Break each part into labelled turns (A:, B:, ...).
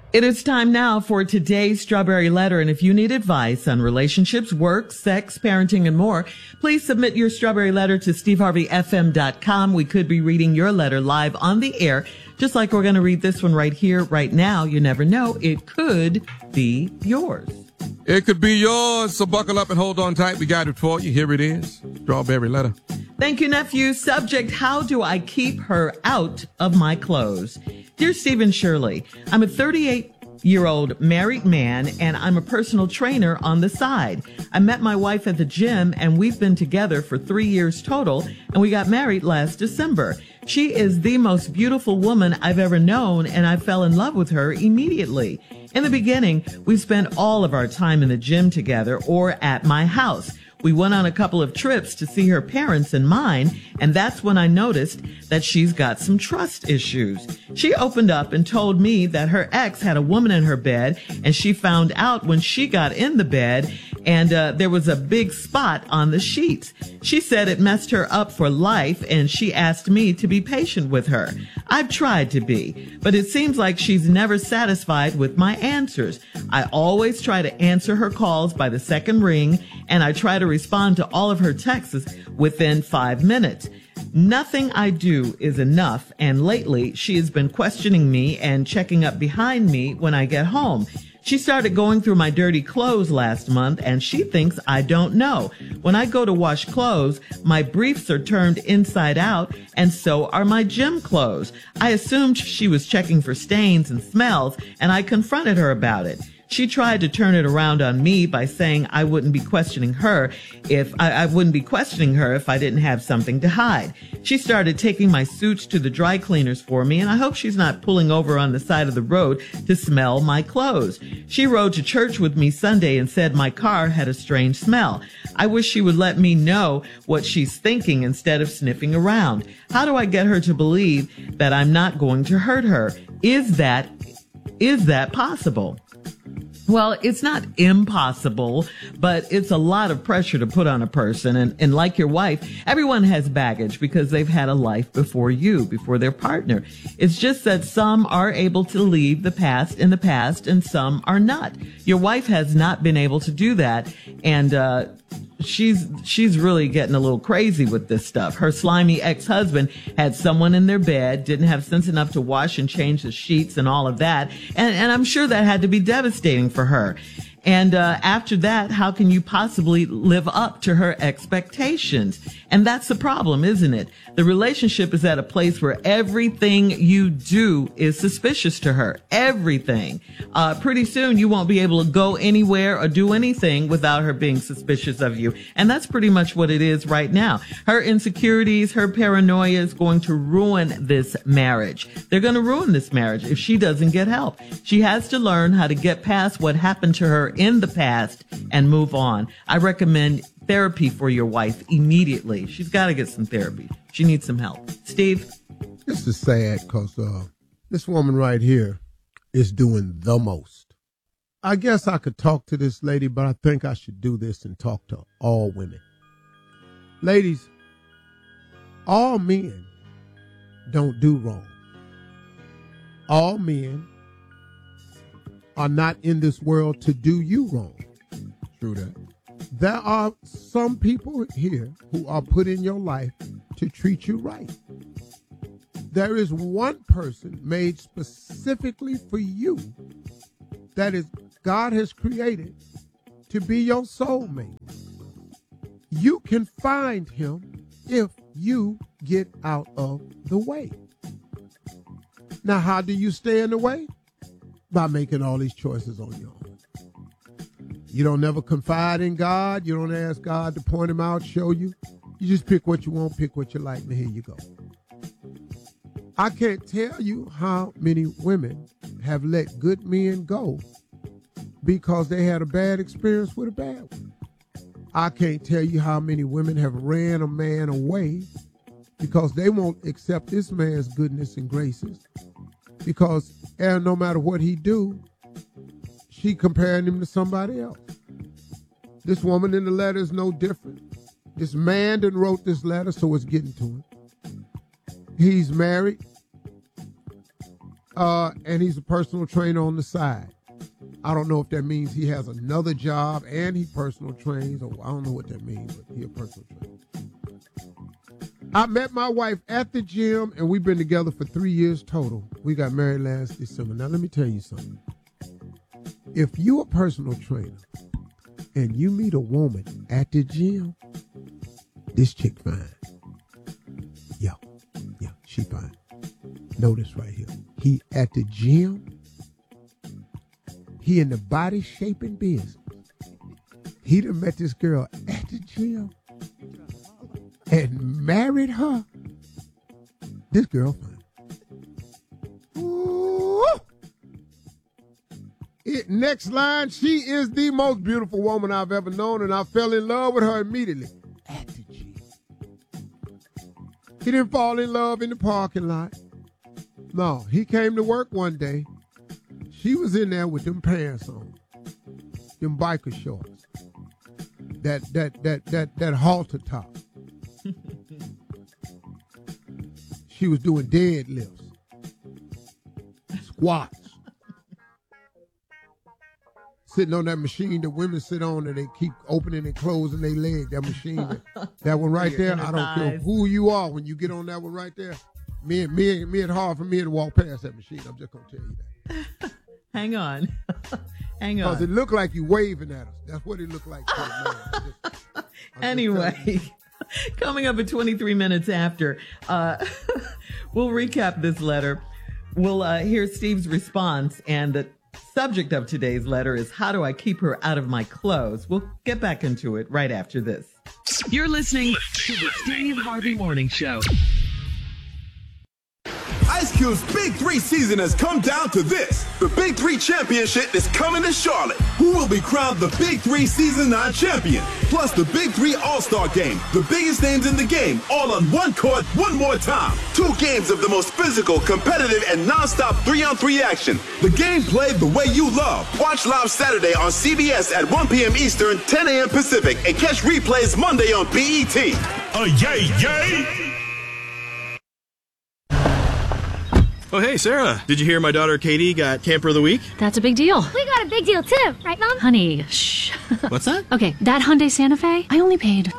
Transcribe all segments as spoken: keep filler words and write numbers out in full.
A: It is time now for today's Strawberry Letter. And if you need advice on relationships, work, sex, parenting, and more, please submit your Strawberry Letter to steve harvey f m dot com. We could be reading your letter live on the air, just like we're going to read this one right here, right now. You never know. It could be yours.
B: It could be yours. So buckle up and hold on tight. We got it for you. Here it is. Strawberry Letter.
A: Thank you, nephew. Subject: how do I keep her out of my clothes? Dear Stephen Shirley, I'm a thirty-eight-year-old married man, and I'm a personal trainer on the side. I met my wife at the gym, and we've been together for three years total, and we got married last December. She is the most beautiful woman I've ever known, and I fell in love with her immediately. In the beginning, we spent all of our time in the gym together or at my house. We went on a couple of trips to see her parents and mine, and that's when I noticed that she's got some trust issues. She opened up and told me that her ex had a woman in her bed, and she found out when she got in the bed, and uh, there was a big spot on the sheets. She said it messed her up for life, and she asked me to be patient with her. I've tried to be, but it seems like she's never satisfied with my answers. I always try to answer her calls by the second ring, and I try to respond to all of her texts within five minutes. Nothing I do is enough, and lately she has been questioning me and checking up behind me when I get home. She started going through my dirty clothes last month, and she thinks I don't know. When I go to wash clothes, my briefs are turned inside out, and so are my gym clothes. I assumed she was checking for stains and smells, and I confronted her about it. She tried to turn it around on me by saying I wouldn't be questioning her if I, I wouldn't be questioning her if I didn't have something to hide. She started taking my suits to the dry cleaners for me, and I hope she's not pulling over on the side of the road to smell my clothes. She rode to church with me Sunday and said my car had a strange smell. I wish she would let me know what she's thinking instead of sniffing around. How do I get her to believe that I'm not going to hurt her? Is that, is that possible? Well, it's not impossible, but it's a lot of pressure to put on a person. And, and like your wife, everyone has baggage because they've had a life before you, before their partner. It's just that some are able to leave the past in the past and some are not. Your wife has not been able to do that. And, uh, She's she's really getting a little crazy with this stuff. Her slimy ex-husband had someone in their bed, didn't have sense enough to wash and change the sheets and all of that. And, and I'm sure that had to be devastating for her. And uh, after that, how can you possibly live up to her expectations? And that's the problem, isn't it? The relationship is at a place where everything you do is suspicious to her. Everything. Uh, pretty soon you won't be able to go anywhere or do anything without her being suspicious of you. And that's pretty much what it is right now. Her insecurities, her paranoia is going to ruin this marriage. They're going to ruin this marriage if she doesn't get help. She has to learn how to get past what happened to her in the past and move on. I recommend therapy for your wife immediately. She's got to get some therapy. She needs some help. Steve?
C: This is sad because uh, this woman right here is doing the most. I guess I could talk to this lady, but I think I should do this and talk to all women. Ladies, all men don't do wrong. All men are not in this world to do you wrong.
B: True that.
C: There are some people here who are put in your life to treat you right. There is one person made specifically for you that is God has created to be your soulmate. You can find him if you get out of the way. Now, how do you stay in the way? By making all these choices on your own. You don't never confide in God. You don't ask God to point him out, show you. You just pick what you want, pick what you like, and here you go. I can't tell you how many women have let good men go because they had a bad experience with a bad one. I can't tell you how many women have ran a man away because they won't accept this man's goodness and graces. Because and no matter what he do, she comparing him to somebody else. This woman in the letter is no different. This man that wrote this letter, so it's getting to him. He's married. uh, and he's a personal trainer on the side. I don't know if that means he has another job and he personal trains, or I don't know what that means, but he a personal trainer. I met my wife at the gym, and we've been together for three years total. We got married last December. Now, let me tell you something. If you're a personal trainer and you meet a woman at the gym, this chick fine. Yeah, yeah, she fine. Notice right here. He at the gym. He in the body shaping business. He done met this girl at the gym and married her. This girl fine. Ooh. It, next line, she is the most beautiful woman I've ever known, and I fell in love with her immediately at the gym. He didn't fall in love in the parking lot. No, he came to work one day. She was in there with them pants on, them biker shorts, that that that that that halter top. She was doing deadlifts, squats, sitting on that machine that women sit on and they keep opening and closing their leg. That machine, that, that one right there. I don't care who you are when you get on that one right there. Me and me and me it's hard for me to walk past that machine. I'm just gonna tell you that.
A: Hang on. Hang on.
C: Because it looked like you waving at us. That's what it looked like. To a man. I'm just, I'm
A: anyway, coming up at twenty-three minutes after, uh, we'll recap this letter. We'll uh, hear Steve's response. And the subject of today's letter is, how do I keep her out of my clothes? We'll get back into it right after this.
D: You're listening to the Steve Harvey Morning Show.
E: Ice Cube's Big Three season has come down to this. The Big Three Championship is coming to Charlotte. Who will be crowned the Big Three Season nine champion? Plus the Big Three All-Star Game. The biggest names in the game, all on one court, one more time. Two games of the most physical, competitive, and non-stop three-on-three action. The game played the way you love. Watch live Saturday on C B S at one p.m. Eastern, ten a.m. Pacific, and catch replays Monday on B E T.
F: Uh, yay, yay!
G: Oh, hey, Sarah. Did you hear my daughter Katie got Camper of the Week?
H: That's a big deal.
I: We got a big deal, too. Right, Mom?
H: Honey, shh.
G: What's that?
H: Okay, that Hyundai Santa Fe, I only paid...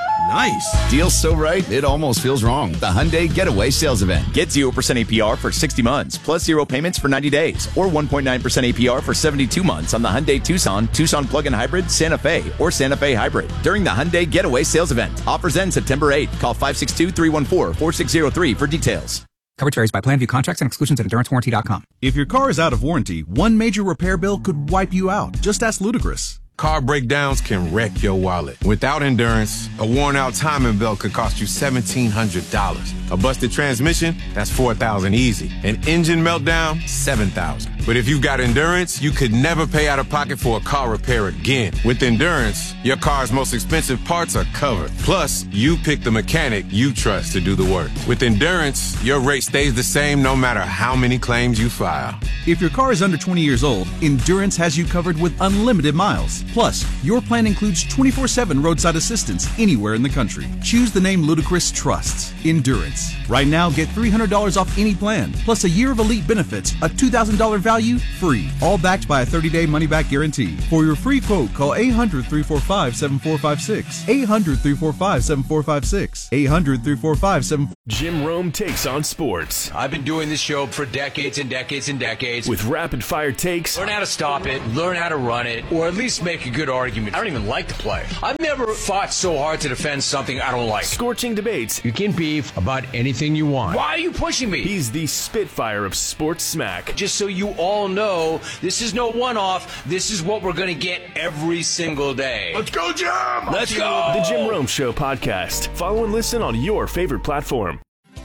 G: Nice.
J: Deal's so right, it almost feels wrong. The Hyundai Getaway Sales Event. Get zero percent A P R for sixty months, plus zero payments for ninety days, or one point nine percent A P R for seventy-two months on the Hyundai Tucson, Tucson Plug-in Hybrid, Santa Fe, or Santa Fe Hybrid during the Hyundai Getaway Sales Event. Offers end September eighth. Call five six two, three one four, four six zero three for details.
K: Coverage varies by plan, view contracts and exclusions at endurance warranty dot com.
L: If your car is out of warranty, one major repair bill could wipe you out. Just ask Ludacris.
B: Car breakdowns can wreck your wallet. Without Endurance, a worn-out timing belt could cost you seventeen hundred dollars. A busted transmission, that's four thousand dollars easy. An engine meltdown, seven thousand dollars. But if you've got Endurance, you could never pay out of pocket for a car repair again. With Endurance, your car's most expensive parts are covered. Plus, you pick the mechanic you trust to do the work. With Endurance, your rate stays the same no matter how many claims you file.
L: If your car is under twenty years old, Endurance has you covered with unlimited miles. Plus, your plan includes twenty-four seven roadside assistance anywhere in the country. Choose the name Ludacris trusts, Endurance. Right now, get three hundred dollars off any plan, plus a year of elite benefits, a two thousand dollars value, free. All backed by a thirty-day money-back guarantee. For your free quote, call eight hundred, three four five, seven four five six. eight hundred, three four five, seven four five six. eight hundred, three four five, seven four five six.
F: Jim Rome takes on sports.
M: I've been doing this show for decades and decades and decades.
F: With rapid-fire takes.
M: Learn how to stop it, learn how to run it, or at least make a good argument. I don't even like the play. I've never fought so hard to defend something I don't like.
F: Scorching debates.
M: You can beef about anything you want. Why are you pushing me?
F: He's the Spitfire of sports smack.
M: Just so you all know, this is no one-off. This is what we're going to get every single day.
F: Let's go, Jim!
M: Let's go!
F: The Jim Rome Show podcast. Follow and listen on your favorite platform.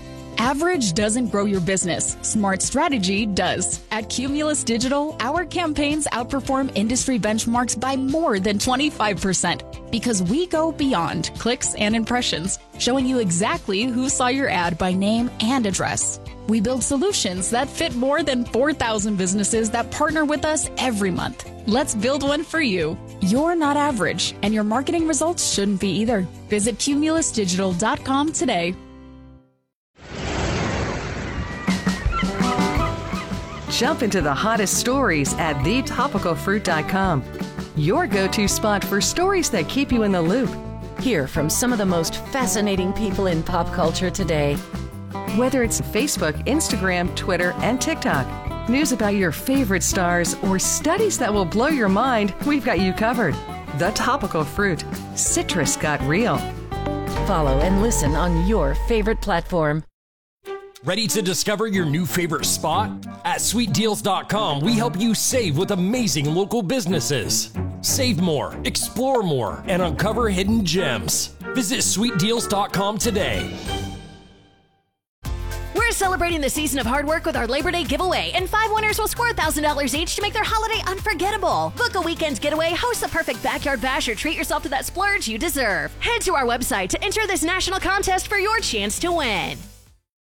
N: Average doesn't grow your business. Smart strategy does. At Cumulus Digital, our campaigns outperform industry benchmarks by more than twenty-five percent because we go beyond clicks and impressions, showing you exactly who saw your ad by name and address. We build solutions that fit more than four thousand businesses that partner with us every month. Let's build one for you. You're not average, and your marketing results shouldn't be either. Visit cumulus digital dot com today.
O: Jump into the hottest stories at the topical fruit dot com. Your go-to spot for stories that keep you in the loop.
P: Hear from some of the most fascinating people in pop culture today.
O: Whether it's Facebook, Instagram, Twitter, and TikTok, news about your favorite stars, or studies that will blow your mind, we've got you covered. The Topical Fruit. Citrus got real.
P: Follow and listen on your favorite platform.
Q: Ready to discover your new favorite spot? At sweet deals dot com, we help you save with amazing local businesses. Save more, explore more, and uncover hidden gems. Visit sweet deals dot com today.
R: We're celebrating the season of hard work with our Labor Day giveaway, and five winners will score one thousand dollars each to make their holiday unforgettable. Book a weekend getaway, host the perfect backyard bash, or treat yourself to that splurge you deserve. Head to our website to enter this national contest for your chance to win.